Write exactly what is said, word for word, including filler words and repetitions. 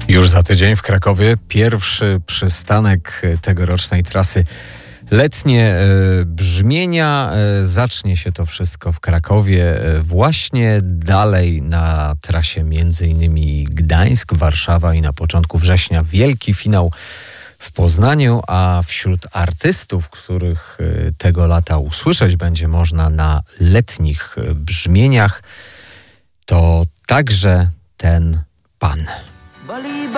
Już za tydzień w Krakowie pierwszy przystanek tegorocznej trasy Letnie Brzmienia. Zacznie się to wszystko w Krakowie właśnie, dalej na trasie między innymi Gdańsk, Warszawa i na początku września wielki finał w Poznaniu, a wśród artystów, których tego lata usłyszeć będzie można na Letnich Brzmieniach, to także ten pan.